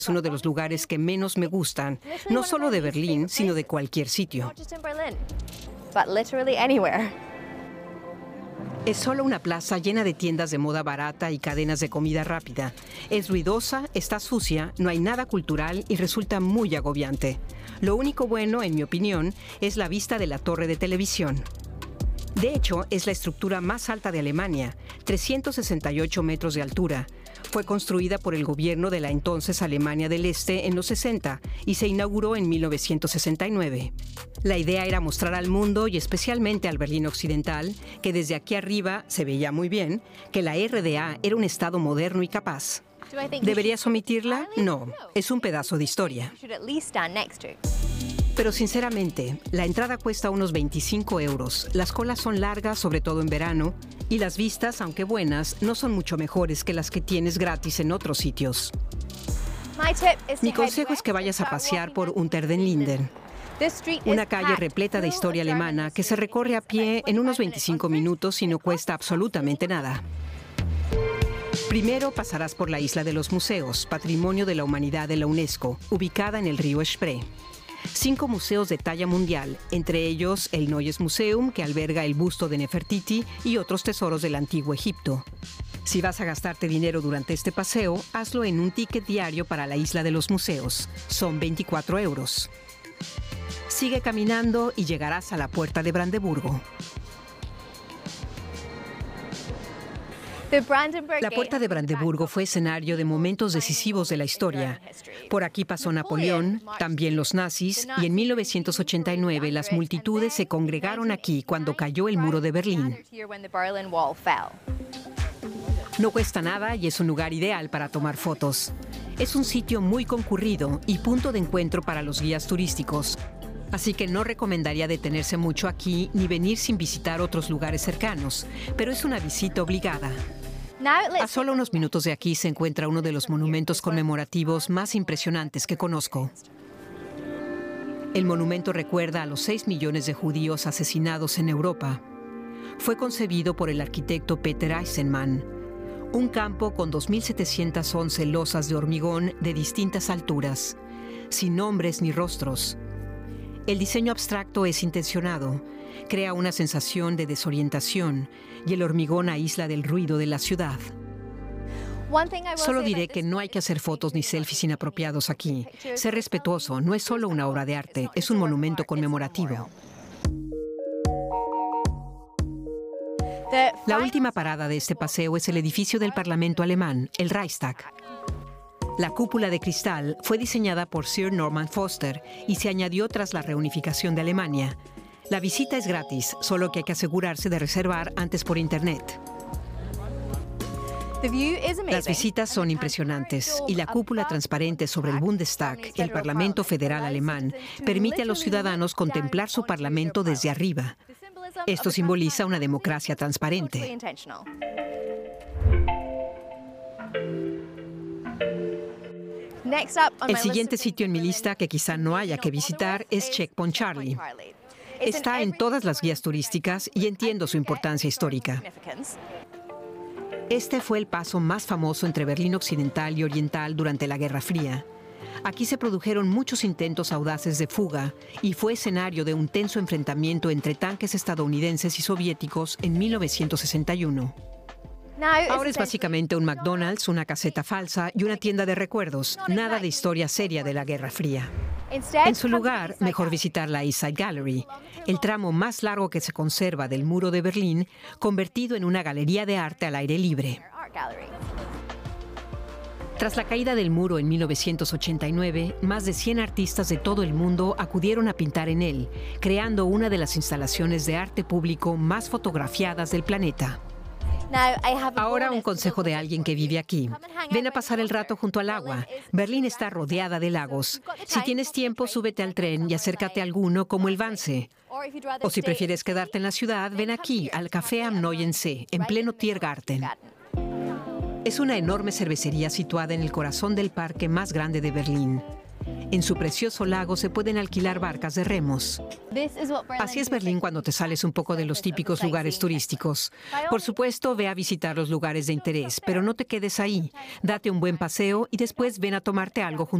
Es uno de los lugares que menos me gustan, no solo de Berlín, sino de cualquier sitio. Es solo una plaza llena de tiendas de moda barata y cadenas de comida rápida. Es ruidosa, está sucia, no hay nada cultural y resulta muy agobiante. Lo único bueno, en mi opinión, es la vista de la torre de televisión. De hecho, es la estructura más alta de Alemania, 368 metros de altura. Fue construida por el gobierno de la entonces Alemania del Este en los 60 y se inauguró en 1969. La idea era mostrar al mundo y especialmente al Berlín Occidental, que desde aquí arriba se veía muy bien, que la RDA era un estado moderno y capaz. ¿Deberías omitirla? No, es un pedazo de historia. Pero sinceramente, la entrada cuesta unos 25 euros, las colas son largas, sobre todo en verano, y las vistas, aunque buenas, no son mucho mejores que las que tienes gratis en otros sitios. Mi consejo es que vayas a pasear por Unter den Linden, una calle repleta de historia alemana que se recorre a pie en unos 25 minutos y no cuesta absolutamente nada. Primero pasarás por la Isla de los Museos, Patrimonio de la Humanidad de la UNESCO, ubicada en el río Spree. 5 museos de talla mundial, entre ellos el Neues Museum, que alberga el busto de Nefertiti y otros tesoros del antiguo Egipto. Si vas a gastarte dinero durante este paseo, hazlo en un ticket diario para la Isla de los Museos. Son 24 euros. Sigue caminando y llegarás a la Puerta de Brandeburgo. La Puerta de Brandeburgo fue escenario de momentos decisivos de la historia. Por aquí pasó Napoleón, también los nazis, y en 1989 las multitudes se congregaron aquí cuando cayó el muro de Berlín. No cuesta nada y es un lugar ideal para tomar fotos. Es un sitio muy concurrido y punto de encuentro para los guías turísticos. Así que no recomendaría detenerse mucho aquí ni venir sin visitar otros lugares cercanos, pero es una visita obligada. A solo unos minutos de aquí se encuentra uno de los monumentos conmemorativos más impresionantes que conozco. El monumento recuerda a los 6 millones de judíos asesinados en Europa. Fue concebido por el arquitecto Peter Eisenman. Un campo con 2.711 losas de hormigón de distintas alturas, sin nombres ni rostros. El diseño abstracto es intencionado, crea una sensación de desorientación y el hormigón aísla del ruido de la ciudad. Solo diré que no hay que hacer fotos ni selfies inapropiados aquí. Ser respetuoso, no es solo una obra de arte, es un monumento conmemorativo. La última parada de este paseo es el edificio del Parlamento alemán, el Reichstag. La cúpula de cristal fue diseñada por Sir Norman Foster y se añadió tras la reunificación de Alemania. La visita es gratis, solo que hay que asegurarse de reservar antes por internet. Las visitas son impresionantes y la cúpula transparente sobre el Bundestag, el Parlamento Federal Alemán, permite a los ciudadanos contemplar su parlamento desde arriba. Esto simboliza una democracia transparente. El siguiente sitio en mi lista que quizá no haya que visitar es Checkpoint Charlie. Está en todas las guías turísticas y entiendo su importancia histórica. Este fue el paso más famoso entre Berlín Occidental y Oriental durante la Guerra Fría. Aquí se produjeron muchos intentos audaces de fuga y fue escenario de un tenso enfrentamiento entre tanques estadounidenses y soviéticos en 1961. Ahora es básicamente un McDonald's, una caseta falsa y una tienda de recuerdos, nada de historia seria de la Guerra Fría. En su lugar, mejor visitar la East Side Gallery, el tramo más largo que se conserva del muro de Berlín, convertido en una galería de arte al aire libre. Tras la caída del muro en 1989, más de 100 artistas de todo el mundo acudieron a pintar en él, creando una de las instalaciones de arte público más fotografiadas del planeta. Ahora un consejo de alguien que vive aquí. Ven a pasar el rato junto al agua. Berlín está rodeada de lagos. Si tienes tiempo, súbete al tren y acércate a alguno como el Wannsee. O si prefieres quedarte en la ciudad, ven aquí, al Café am Neuen See, en pleno Tiergarten. Es una enorme cervecería situada en el corazón del parque más grande de Berlín. En su precioso lago se pueden alquilar barcas de remos. Así es Berlín cuando te sales un poco de los típicos lugares turísticos. Por supuesto, ve a visitar los lugares de interés, pero no te quedes ahí. Date un buen paseo y después ven a tomarte algo junto